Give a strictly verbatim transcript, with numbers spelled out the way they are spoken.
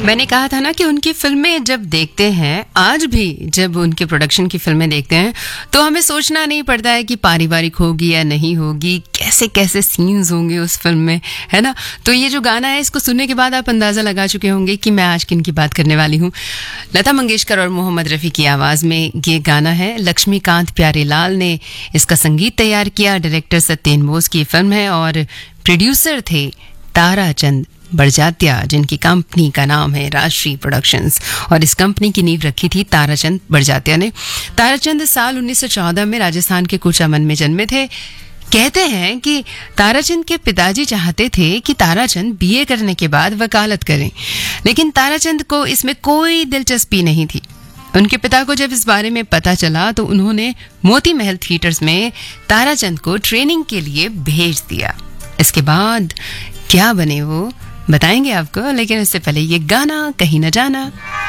मैंने कहा था ना कि उनकी फिल्में जब देखते हैं, आज भी जब उनके प्रोडक्शन की फिल्में देखते हैं, तो हमें सोचना नहीं पड़ता है कि पारिवारिक होगी या नहीं होगी, कैसे कैसे सीन्स होंगे उस फिल्म में, है ना। तो ये जो गाना है, इसको सुनने के बाद आप अंदाजा लगा चुके होंगे कि मैं आज किन की बात करने वाली हूँ। लता मंगेशकर और मोहम्मद रफ़ी की आवाज़ में ये गाना है। लक्ष्मीकांत प्यारेलाल ने इसका संगीत तैयार किया। डायरेक्टर सत्येन बोस की फिल्म है और प्रोड्यूसर थे ताराचंद बड़जात्या, जिनकी कंपनी का नाम है राजश्री प्रोडक्शंस, और इस कंपनी की नींव रखी थी ताराचंद बड़जात्या ने। ताराचंद साल उन्नीस सौ चौदह में राजस्थान के कुचामन में जन्मे थे। कहते हैं कि ताराचंद के पिताजी चाहते थे कि ताराचंद बीए करने के बाद वकालत करें, लेकिन ताराचंद को इसमें कोई दिलचस्पी नहीं थी। उनके पिता को जब इस बारे में पता चला तो उन्होंने मोती महल थिएटर्स में ताराचंद को ट्रेनिंग के लिए भेज दिया। इसके बाद क्या बने वो बताएंगे आपको, लेकिन उससे पहले ये गाना कहीं न जाना।